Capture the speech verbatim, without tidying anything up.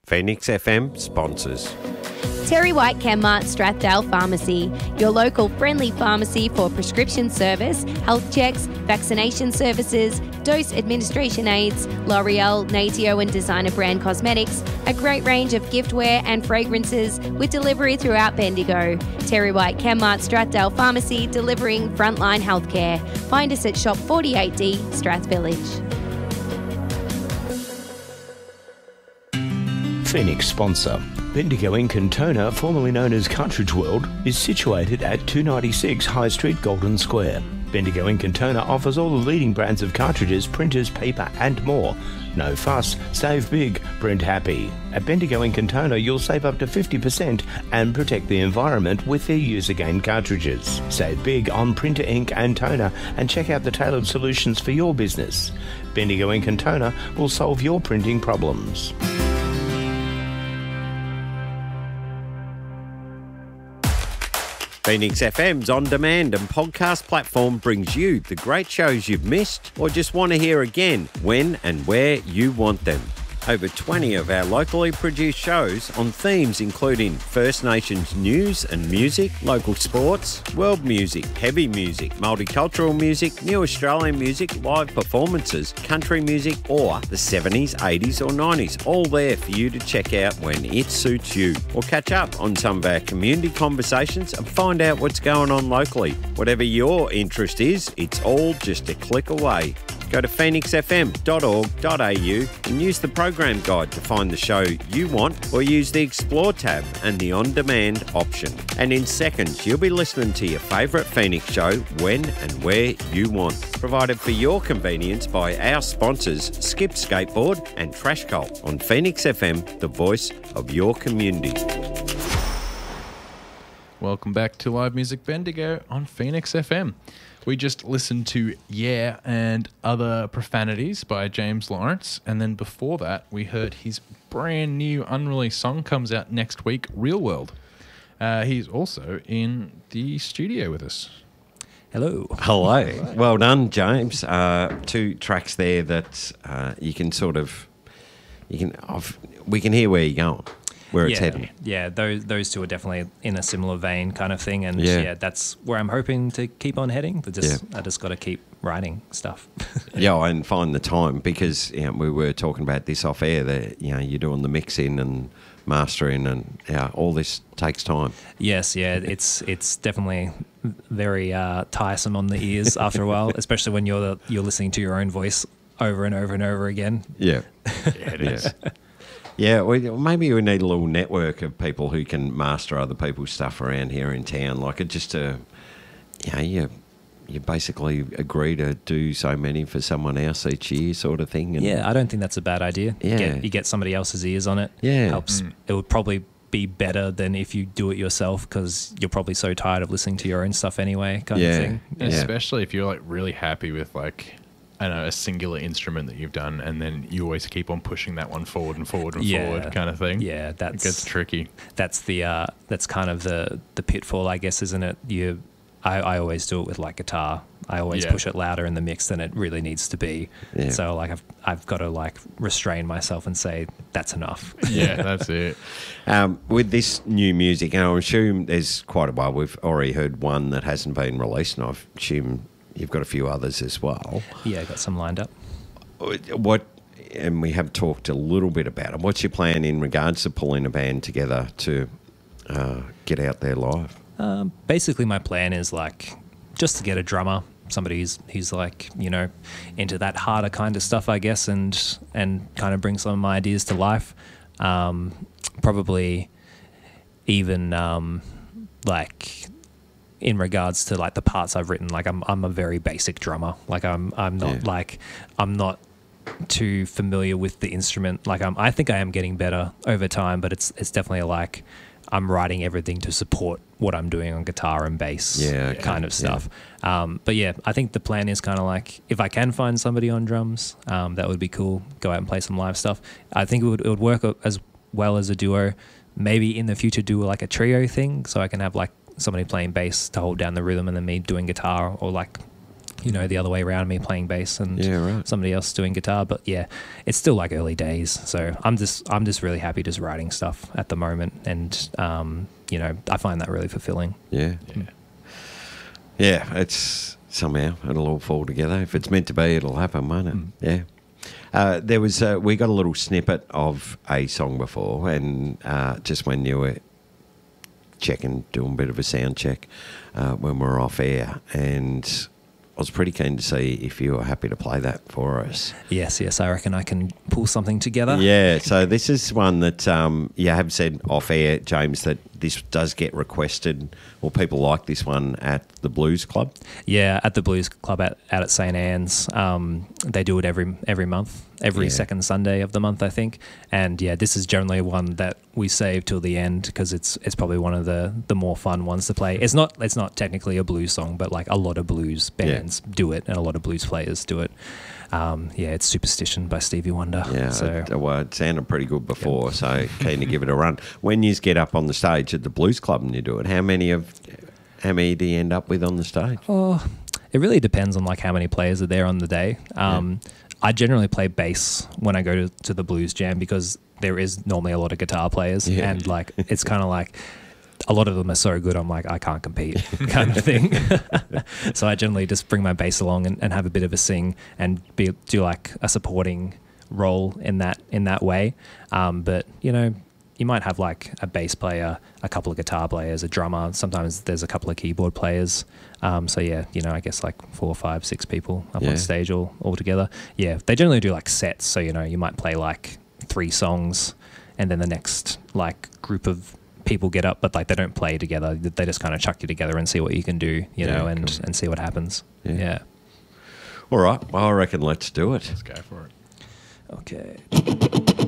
Phoenix F M sponsors. Terry White Chemmart Strathdale Pharmacy, your local friendly pharmacy for prescription service, health checks, vaccination services, dose administration aids, L'Oreal, Natio and designer brand cosmetics, a great range of giftware and fragrances with delivery throughout Bendigo. Terry White Chemmart Strathdale Pharmacy, delivering frontline healthcare. Find us at Shop forty-eight D, Strath Village. Phoenix sponsor. Bendigo Ink and Toner, formerly known as Cartridge World, is situated at two ninety-six High Street, Golden Square. Bendigo Ink and Toner offers all the leading brands of cartridges, printers, paper and more. No fuss, save big, print happy. At Bendigo Ink and Toner you'll save up to fifty percent and protect the environment with their use-again cartridges. Save big on printer ink and toner and check out the tailored solutions for your business. Bendigo Ink and Toner will solve your printing problems. Phoenix F M's on-demand and podcast platform brings you the great shows you've missed or just want to hear again when and where you want them. Over twenty of our locally produced shows on themes including First Nations news and music, local sports, world music, heavy music, multicultural music, new Australian music, live performances, country music or the seventies, eighties or nineties. All there for you to check out when it suits you. Or catch up on some of our community conversations and find out what's going on locally. Whatever your interest is, it's all just a click away. Go to phoenix f m dot org dot a u and use the program guide to find the show you want or use the Explore tab and the On-Demand option. And in seconds, you'll be listening to your favourite Phoenix show when and where you want. Provided for your convenience by our sponsors, Skip Skateboard and Trash Cult on Phoenix F M, the voice of your community. Welcome back to Live Music Bendigo on Phoenix F M. We just listened to Yeah and Other Profanities by James Lawrence. And then before that, we heard his brand new unreleased song comes out next week, Real World. Uh, he's also in the studio with us. Hello. Hello. Well done, James. Uh, two tracks there that uh, you can sort of, you can, I've, we can hear where you're going. Where it's yeah, heading. Yeah, those those two are definitely in a similar vein kind of thing, and yeah, yeah that's where I'm hoping to keep on heading. But just yeah. I just got to keep writing stuff. yeah, and find the time because you know, we were talking about this off air that you know you're doing the mixing and mastering, and yeah, all this takes time. Yes, yeah, it's it's definitely very uh, tiresome on the ears after a while, especially when you're the, you're listening to your own voice over and over and over again. Yeah, yeah it is. Yeah, well, maybe we need a little network of people who can master other people's stuff around here in town. Like it just to, you know, you, you basically agree to do so many for someone else each year sort of thing. And yeah, I don't think that's a bad idea. Yeah. You get, you get somebody else's ears on it. Yeah. It helps. Mm. It would probably be better than if you do it yourself because you're probably so tired of listening to your own stuff anyway kind yeah. of thing. Yeah. Especially if you're like really happy with like... I know, a singular instrument that you've done, and then you always keep on pushing that one forward and forward and yeah. forward kind of thing. Yeah, that's... It gets tricky. That's the uh, that's kind of the, the pitfall, I guess, isn't it? You, I, I always do it with, like, guitar. I always yeah. push it louder in the mix than it really needs to be. Yeah. So, like, I've, I've got to, like, restrain myself and say, that's enough. Yeah, that's it. Um, with this new music, and I assume there's quite a while, we've already heard one that hasn't been released, and I assume you've got a few others as well. Yeah, I've got some lined up. What, and we have talked a little bit about it, what's your plan in regards to pulling a band together to uh, get out there live? Um, basically, my plan is like just to get a drummer, somebody who's, who's like, you know, into that harder kind of stuff, I guess, and and kind of bring some of my ideas to life. Um, probably even um, like... in regards to like the parts I've written, like I'm I'm a very basic drummer. Like I'm I'm not yeah. like I'm not too familiar with the instrument. Like I'm I think I am getting better over time, but it's it's definitely like I'm writing everything to support what I'm doing on guitar and bass, yeah, okay. kind of stuff. Yeah. Um, but yeah, I think the plan is kind of like if I can find somebody on drums, um, that would be cool. Go out and play some live stuff. I think it would it would work as well as a duo. Maybe in the future do like a trio thing, so I can have like somebody playing bass to hold down the rhythm and then me doing guitar, or like you know, the other way around, me playing bass and Yeah, right. somebody else doing guitar. But yeah, it's still like early days. So I'm just I'm just really happy just writing stuff at the moment, and um, you know, I find that really fulfilling. Yeah. Yeah. Yeah, it's somehow it'll all fall together. If it's meant to be, it'll happen, won't it? Mm. Yeah. Uh, there was uh, we got a little snippet of a song before, and uh, just when you were checking, doing a bit of a sound check uh, when we were off air, and I was pretty keen to see if you were happy to play that for us. Yes, yes, I reckon I can pull something together. Yeah, so this is one that um, you have said off air, James, that this does get requested, or people like this one at the Blues Club. Yeah, at the Blues Club at, out at Saint Anne's. Um, they do it every every month, every Yeah. second Sunday of the month, I think. And yeah, this is generally one that we save till the end because it's it's probably one of the, the more fun ones to play. It's not it's not technically a blues song, but like a lot of blues bands do it, and a lot of blues players do it. Um, yeah, it's Superstition by Stevie Wonder. Yeah, so it, well, it sounded pretty good before, so keen to give it a run. When you get up on the stage at the Blues Club and you do it, how many of how many do you end up with on the stage? Oh, it really depends on like how many players are there on the day. Um, I generally play bass when I go to, to the blues jam because there is normally a lot of guitar players, Yeah. and like it's kind of like a lot of them are so good I'm like I can't compete kind of thing. So I generally just bring my bass along and, and have a bit of a sing and be do like a supporting role in that in that way. Um, but you know, you might have like a bass player, a couple of guitar players, a drummer. Sometimes there's a couple of keyboard players. Um, so yeah, you know, I guess like four, five, six people up Yeah. on stage all, all together. Yeah, they generally do like sets. So, you know, you might play like three songs and then the next like group of people get up, but like they don't play together. They just kind of chuck you together and see what you can do, you Yeah, know, and, cool. and see what happens. Yeah. Yeah. All right, well, I reckon let's do it. Let's go for it. Okay.